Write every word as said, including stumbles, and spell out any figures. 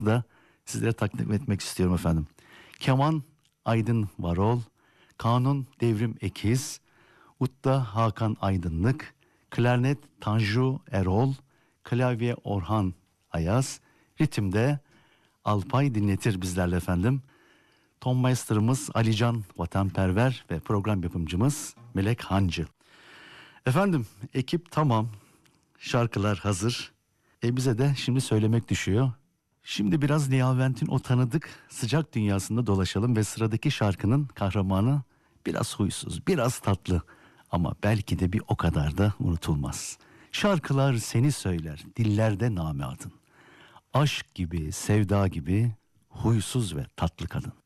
da sizlere takdim etmek istiyorum efendim. Keman Aydın Varol, Kanun Devrim Ekiz, Utta Hakan Aydınlık, klarnet Tanju Erol, klavye Orhan Ayaz, ritimde Alpay dinletir bizlerle efendim. Ton Meister'ımız Alican Vatanperver ve program yapımcımız Melek Hancı. Efendim ekip tamam, şarkılar hazır. E bize de şimdi söylemek düşüyor. Şimdi biraz Nihavent'in o tanıdık sıcak dünyasında dolaşalım ve sıradaki şarkının kahramanı biraz huysuz, biraz tatlı ama belki de bir o kadar da unutulmaz. Şarkılar seni söyler, dillerde name adın. Aşk gibi, sevda gibi huysuz ve tatlı kadın.